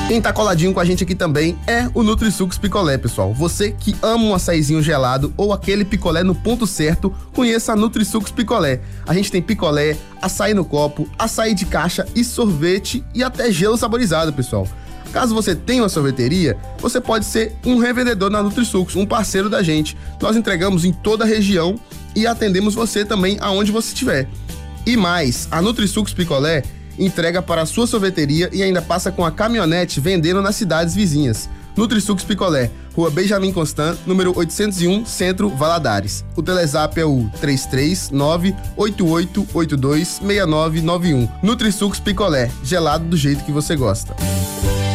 Quem tá coladinho com a gente aqui também é o NutriSucos Picolé, pessoal. Você que ama um açaizinho gelado ou aquele picolé no ponto certo, conheça a NutriSucos Picolé. A gente tem picolé, açaí no copo, açaí de caixa e sorvete e até gelo saborizado, pessoal. Caso você tenha uma sorveteria, você pode ser um revendedor na NutriSucos, um parceiro da gente. Nós entregamos em toda a região e atendemos você também aonde você estiver. E mais, a NutriSucos Picolé entrega para a sua sorveteria e ainda passa com a caminhonete vendendo nas cidades vizinhas. NutriSucos Picolé, Rua Benjamin Constant, número 801, Centro, Valadares. O Telezap é o 339-8882-6991. NutriSucos Picolé, gelado do jeito que você gosta.